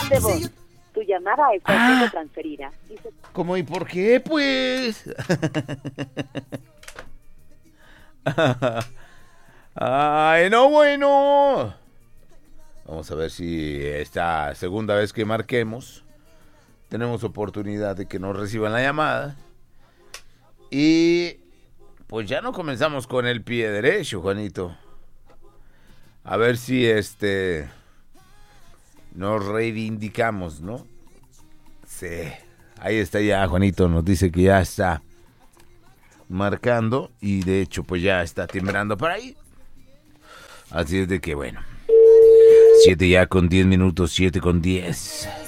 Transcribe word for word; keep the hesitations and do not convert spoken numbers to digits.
de voz. Tu llamada está Ah. siendo transferida. Y se... ¿Cómo y por qué, pues? Ay, no, bueno. Vamos a ver si esta segunda vez que marquemos tenemos oportunidad de que nos reciban la llamada. Y pues ya no comenzamos con el pie derecho, Juanito. A ver si este nos reivindicamos, ¿no? Sí. Ahí está ya, Juanito nos dice que ya está marcando y de hecho pues ya está timbrando por ahí. Así es de que bueno. Siete ya con diez minutos, siete con diez.